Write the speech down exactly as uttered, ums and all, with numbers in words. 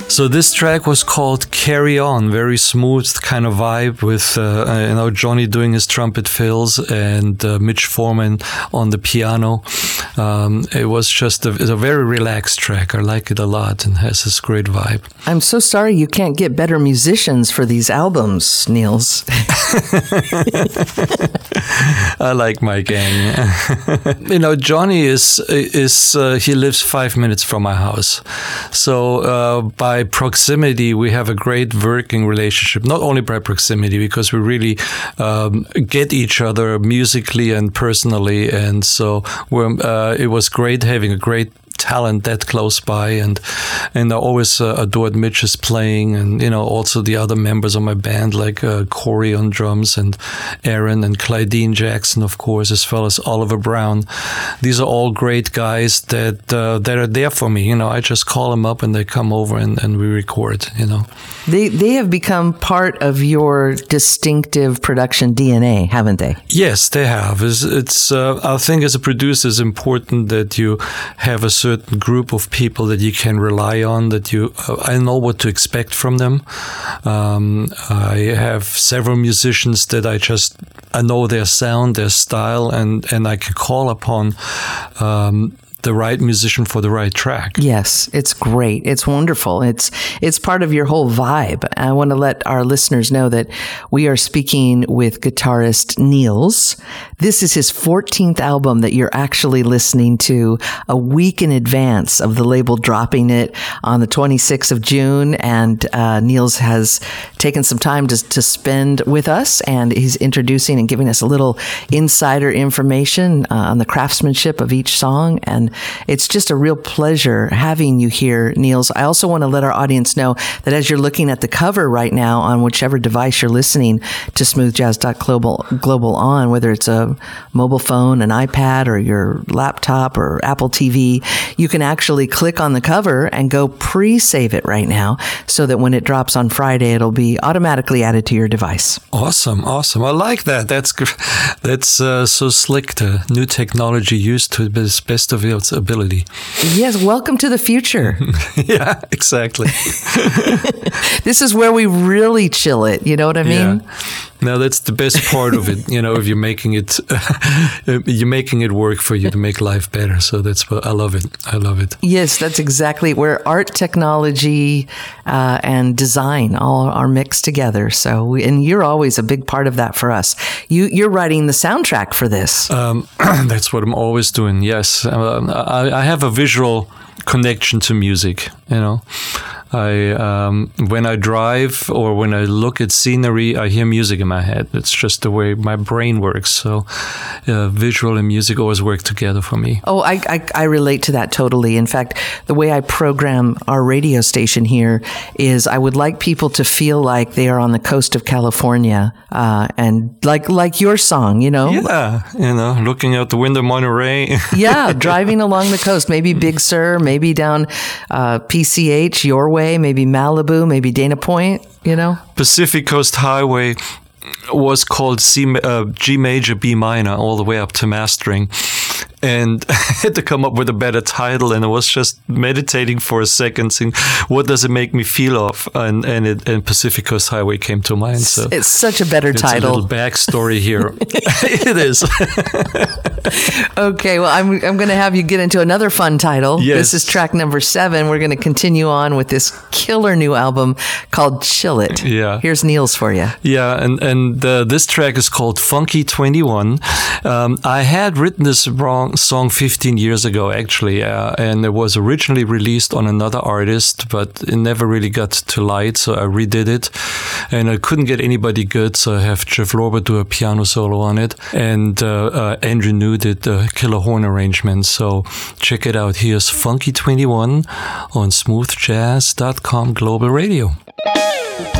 So this track was called Carry On, very smooth kind of vibe with, uh, you know, Johnny doing his trumpet fills and uh, Mitch Foreman on the piano. Um, it was just a, it's a very relaxed track. I like it a lot and has this great vibe. I'm so sorry you can't get better musicians for these albums, Niels. I like my gang. You know, Johnny is, is uh, he lives five minutes from my house. So uh, by proximity, we have a great working relationship, not only by proximity, because we really um, get each other musically and personally. And so we're, uh, it was great having a great talent that close by, and and I always uh, adored Mitch's playing, and you know, also the other members of my band like uh, Corey on drums and Aaron and Clydeen Jackson, of course, as well as Oliver Brown. These are all great guys that uh, that are there for me. You know, I just call them up and they come over and, and we record. You know, they they have become part of your distinctive production D N A, haven't they? Yes, they have. It's, it's uh, I think as a producer, it's important that you have a certain group of people that you can rely on, that you uh, I know what to expect from them. Um, I have several musicians that I just I know their sound, their style, and and I can call upon um, the right musician for the right track. Yes, it's great. It's wonderful. It's it's part of your whole vibe. I want to let our listeners know that we are speaking with guitarist Niels. This is his fourteenth album that you're actually listening to a week in advance of the label dropping it on the twenty-sixth of June. And uh, Niels has taken some time to, to spend with us, and he's introducing and giving us a little insider information uh, on the craftsmanship of each song. And it's just a real pleasure having you here, Niels. I also want to let our audience know that as you're looking at the cover right now on whichever device you're listening to smooth jazz dot global global on, whether it's a mobile phone, an iPad, or your laptop or Apple T V, you can actually click on the cover and go pre-save it right now so that when it drops on Friday, it'll be automatically added to your device. Awesome, awesome. I like that. That's that's uh, so slick. The new technology used to the best of its ability. Yes, welcome to the future. Yeah, exactly. This is where we really chill it. You know what I mean? Yeah. No, that's the best part of it. You know, if you're making it, you're making it work for you to make life better. So that's what I love it. I love it. Yes, that's exactly where art, technology, uh, and design all are mixed together. So, we, and you're always a big part of that for us. You, you're writing the soundtrack for this. Um, that's what I'm always doing. Yes, um, I, I have a visual connection to music. You know. I um, when I drive or when I look at scenery, I hear music in my head. It's just the way my brain works. So uh, visual and music always work together for me. Oh, I, I I relate to that totally. In fact, the way I program our radio station here is I would like people to feel like they are on the coast of California, uh, and like like your song, you know? Yeah, you know, looking out the window, Monterey. Yeah, driving along the coast, maybe Big Sur, maybe down uh, P C H, your way, maybe Malibu, maybe Dana Point, you know? Pacific Coast Highway was called C, uh, G major, B minor, all the way up to mastering. And I had to come up with a better title, and I was just meditating for a second, saying, what does it make me feel of? And and, it, and Pacific Coast Highway came to mind. So it's such a better it's title. A little backstory here. It is. Okay, well, I'm I'm going to have you get into another fun title. Yes. This is track number seven. We're going to continue on with this killer new album called Chill It. Yeah. Here's Niels for you. Yeah, and, and uh, this track is called Funky twenty-one. Um, I had written this wrong song fifteen years ago, actually, uh, and it was originally released on another artist, but it never really got to light, so I redid it, and I couldn't get anybody good, so I have Jeff Lorber do a piano solo on it, and uh, uh, Andrew New did the killer horn arrangement, so check it out. Here's Funky twenty-one on smooth jazz dot com Global Radio.